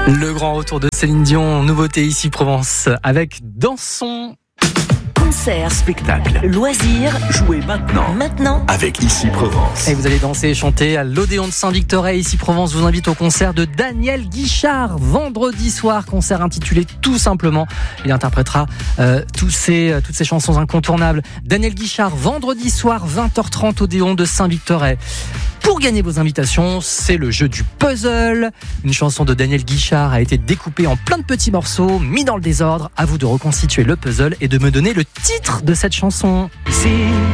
Le grand retour de Céline Dion, nouveauté ici Provence, avec Dansons. Concert, spectacle, loisirs, jouez maintenant avec Ici Provence. Et vous allez danser et chanter à l'Odéon de Saint-Victoret. Ici Provence vous invite au concert de Daniel Guichard vendredi soir, concert intitulé tout simplement. Il interprétera toutes ces chansons incontournables. Daniel Guichard vendredi soir 20h30 Odéon de Saint-Victoret. Pour gagner vos invitations, c'est le jeu du puzzle. Une chanson de Daniel Guichard a été découpée en plein de petits morceaux, mis dans le désordre. À vous de reconstituer le puzzle et de me donner le titre de cette chanson. Ici,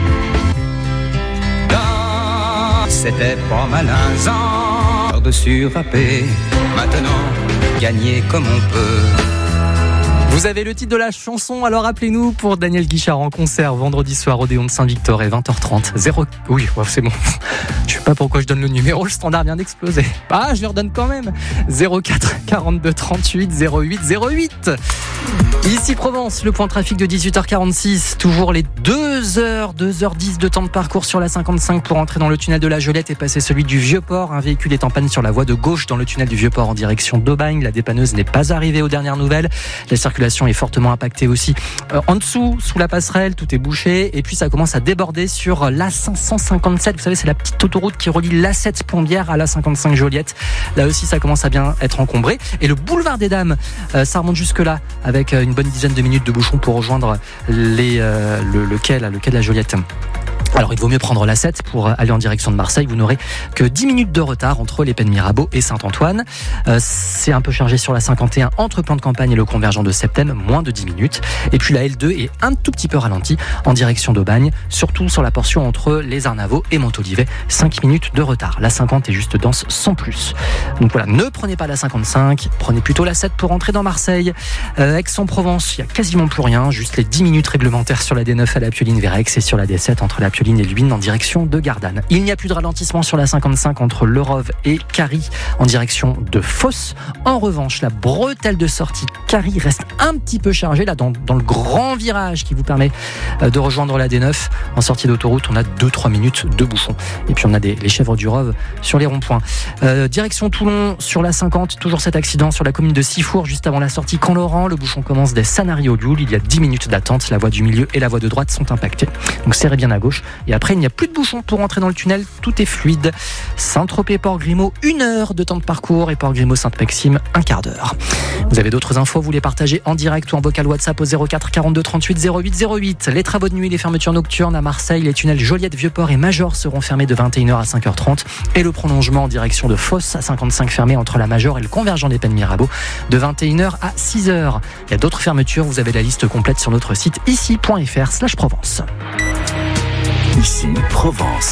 c'était pas malaisant de surapper. Maintenant, gagner comme on peut. Vous avez le titre de la chanson, alors appelez-nous pour Daniel Guichard en concert vendredi soir Odéon de Saint-Victoret 20h30. Oui, c'est bon. Je sais pas pourquoi je donne le numéro, le standard vient d'exploser. Ah, je leur donne quand même. 04 42 38 08 08. Ici Provence, le point trafic de 18h46. Toujours les 2h10 de temps de parcours sur la 55 pour entrer dans le tunnel de la Joliette et passer celui du Vieux-Port. Un véhicule est en panne sur la voie de gauche dans le tunnel du Vieux-Port en direction d'Aubagne. La dépanneuse n'est pas arrivée aux dernières nouvelles. La circulation est fortement impactée aussi en dessous, sous la passerelle, tout est bouché. Et puis ça commence à déborder sur l'A557. Vous savez, c'est la petite autoroute qui relie l'A7 Plombières à l'A55 Joliette. Là aussi, ça commence à bien être encombré. Et le boulevard des Dames, ça remonte jusque-là avec une bonne dizaine de minutes de bouchons pour rejoindre le quai de la Joliette. Alors il vaut mieux prendre la 7 pour aller en direction de Marseille. Vous n'aurez que 10 minutes de retard entre les Pennes Mirabeau et Saint-Antoine. C'est un peu chargé sur la 51 entre Plan de Campagne et le convergent de Septem, moins de 10 minutes. Et puis la L2 est un tout petit peu ralentie en direction d'Aubagne, surtout sur la portion entre les Arnavaux et Montolivet. 5 minutes de retard. La 50 est juste dense sans plus. Donc voilà, ne prenez pas la 55, prenez plutôt la 7 pour entrer dans Marseille. Aix-en-Provence, il n'y a quasiment plus rien, juste les 10 minutes réglementaires sur la D9 à la Pioline vers Aix et sur la D7 entre la Pioline et Luynes en direction de Gardanne. Il n'y a plus de ralentissement sur la 55 entre Le Rove et Carry en direction de Fos. En revanche, la bretelle de sortie Carry reste un petit peu chargée là dans le grand virage qui vous permet de rejoindre la D9. En sortie d'autoroute, on a 2-3 minutes de bouchon. Et puis on a les chèvres du Rove sur les ronds-points. Direction Toulon sur la 50, toujours cet accident sur la commune de Sifour juste avant la sortie Camp-Laurent. Le bouchon commence des Sanary-au-Dioul. Il y a 10 minutes d'attente. La voie du milieu et la voie de droite sont impactées. Donc serrez bien à gauche. Et après, il n'y a plus de bouchons pour entrer dans le tunnel. Tout est fluide. Saint-Tropez-Port-Grimaud, 1 heure de temps de parcours. Et Port-Grimaud-Sainte-Maxime, un quart d'heure. Vous avez d'autres infos, vous les partagez en direct ou en vocal WhatsApp au 04 42 38 08 08. Les travaux de nuit, les fermetures nocturnes à Marseille, les tunnels Joliette, Vieux-Port et Major seront fermés de 21h à 5h30. Et le prolongement en direction de Fos à 55 fermé entre la Major et le convergent des Pennes Mirabeau de 21h à 6h. Il y a d'autres fermetures, vous avez la liste complète sur notre site ici.fr/Provence. Ici Provence.